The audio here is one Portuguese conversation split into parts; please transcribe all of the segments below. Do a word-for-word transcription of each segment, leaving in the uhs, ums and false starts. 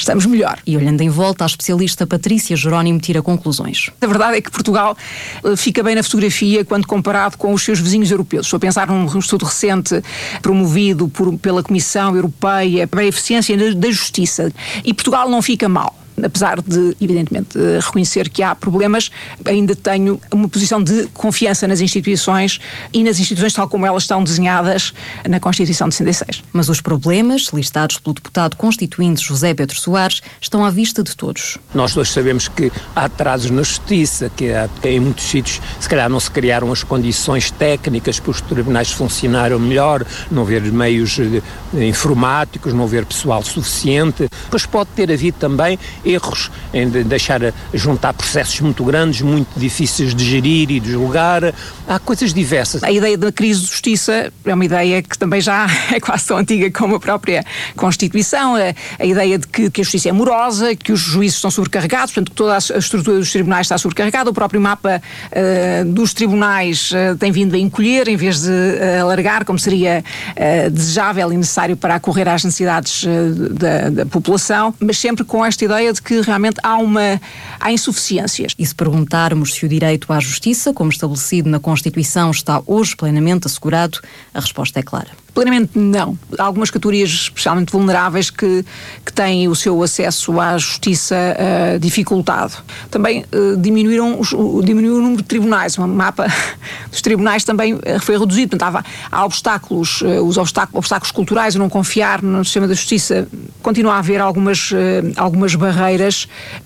estamos melhor. E olhando em volta, a especialista Patrícia Jerónimo tira conclusões. A verdade é que Portugal fica bem na fotografia quando comparado com os seus vizinhos europeus. Estou a pensar num estudo recente promovido por, pela Comissão Europeia para a Eficiência da Justiça. E Portugal não fica mal. Apesar de, evidentemente, reconhecer que há problemas, ainda tenho uma posição de confiança nas instituições e nas instituições tal como elas estão desenhadas na Constituição de sessenta e seis. Mas os problemas, listados pelo deputado constituinte José Pedro Soares, estão à vista de todos. Nós dois sabemos que há atrasos na justiça, que, há, que em muitos sítios, se calhar, não se criaram as condições técnicas para os tribunais funcionarem melhor, não haver meios eh, informáticos, não haver pessoal suficiente. Depois pode ter havido também erros em de deixar juntar processos muito grandes, muito difíceis de gerir e de julgar. Há coisas diversas. A ideia da crise de justiça é uma ideia que também já é quase tão antiga como a própria Constituição. A, a ideia de que, que a justiça é morosa, que os juízes estão sobrecarregados, portanto que toda a estrutura dos tribunais está sobrecarregada. O próprio mapa uh, dos tribunais uh, tem vindo a encolher em vez de uh, alargar, como seria uh, desejável e necessário para acorrer às necessidades uh, da, da população, mas sempre com esta ideia de que realmente há uma há insuficiências. E se perguntarmos se o direito à justiça, como estabelecido na Constituição, está hoje plenamente assegurado, a resposta é clara. Plenamente não. Há algumas categorias especialmente vulneráveis que, que têm o seu acesso à justiça uh, dificultado. Também uh, diminuíram os, uh, diminuiu o número de tribunais. O mapa dos tribunais também uh, foi reduzido. Portanto, há, há obstáculos, uh, os obstáculos, obstáculos culturais, o não confiar no sistema da justiça. Continua a haver algumas, uh, algumas barreiras,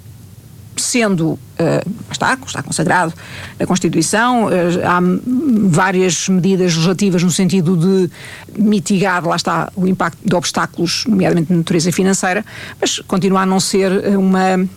sendo, uh, está, está consagrado na Constituição, uh, há várias medidas legislativas no sentido de mitigar, lá está, o impacto de obstáculos, nomeadamente de natureza financeira, mas continua a não ser uma...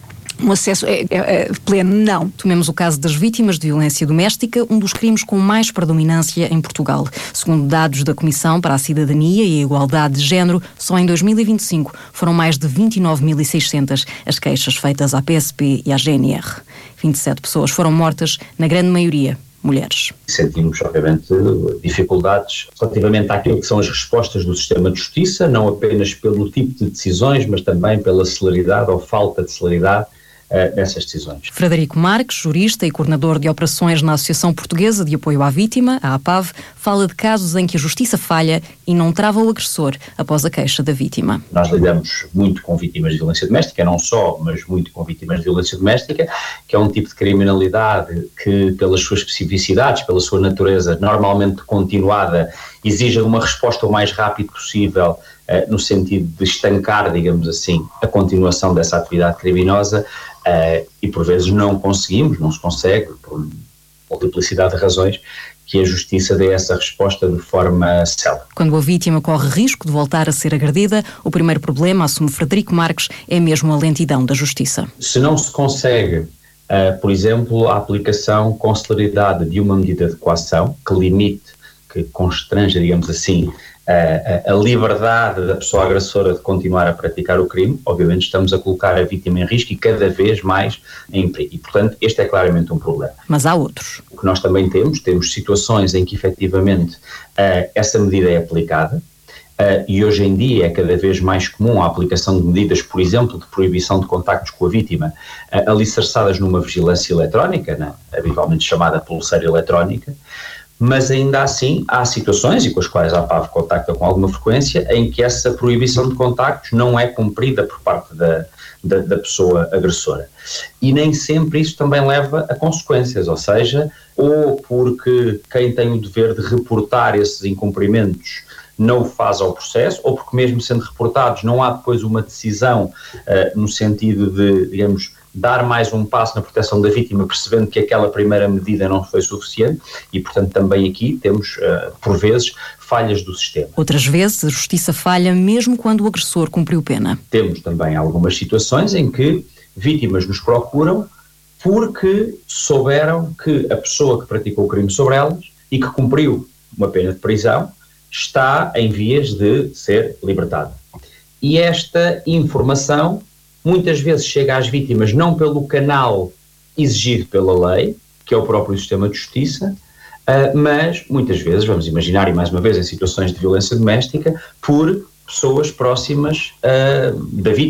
um acesso é, é, é pleno, não. Tomemos o caso das vítimas de violência doméstica, um dos crimes com mais predominância em Portugal. Segundo dados da Comissão para a Cidadania e a Igualdade de Género, só em dois mil e vinte e cinco foram mais de vinte e nove mil e seiscentas as queixas feitas à P S P e à G N R. vinte e sete pessoas foram mortas, na grande maioria mulheres. Sentimos, obviamente, dificuldades relativamente àquilo que são as respostas do sistema de justiça, não apenas pelo tipo de decisões, mas também pela celeridade ou falta de celeridade dessas decisões. Frederico Marques, jurista e coordenador de operações na Associação Portuguesa de Apoio à Vítima, a APAV, fala de casos em que a justiça falha e não trava o agressor após a queixa da vítima. Nós lidamos muito com vítimas de violência doméstica, não só, mas muito com vítimas de violência doméstica, que é um tipo de criminalidade que, pelas suas especificidades, pela sua natureza normalmente continuada, exige uma resposta o mais rápido possível, no sentido de estancar, digamos assim, a continuação dessa atividade criminosa, uh, e por vezes não conseguimos, não se consegue, por multiplicidade de razões, que a justiça dê essa resposta de forma célere. Quando a vítima corre risco de voltar a ser agredida, o primeiro problema, assume Frederico Marques, é mesmo a lentidão da justiça. Se não se consegue, uh, por exemplo, a aplicação com celeridade de uma medida de coação que limite, que constranja, digamos assim, A, a liberdade da pessoa agressora de continuar a praticar o crime, obviamente estamos a colocar a vítima em risco e cada vez mais em perigo. E, portanto, este é claramente um problema. Mas há outros. O que nós também temos, temos situações em que efetivamente uh, essa medida é aplicada, uh, e hoje em dia é cada vez mais comum a aplicação de medidas, por exemplo, de proibição de contactos com a vítima, uh, alicerçadas numa vigilância eletrónica, né, habitualmente chamada pulseira eletrónica. Mas ainda assim há situações, e com as quais a APAV contacta com alguma frequência, em que essa proibição de contactos não é cumprida por parte da, da, da pessoa agressora. E nem sempre isso também leva a consequências, ou seja, ou porque quem tem o dever de reportar esses incumprimentos não o faz ao processo, ou porque mesmo sendo reportados não há depois uma decisão uh, no sentido de, digamos, dar mais um passo na proteção da vítima, percebendo que aquela primeira medida não foi suficiente e, portanto, também aqui temos, uh, por vezes, falhas do sistema. Outras vezes a justiça falha mesmo quando o agressor cumpriu pena. Temos também algumas situações em que vítimas nos procuram porque souberam que a pessoa que praticou o crime sobre elas e que cumpriu uma pena de prisão está em vias de ser libertada. E esta informação muitas vezes chega às vítimas não pelo canal exigido pela lei, que é o próprio sistema de justiça, uh, mas muitas vezes, vamos imaginar, e mais uma vez em situações de violência doméstica, por pessoas próximas uh, da vítima.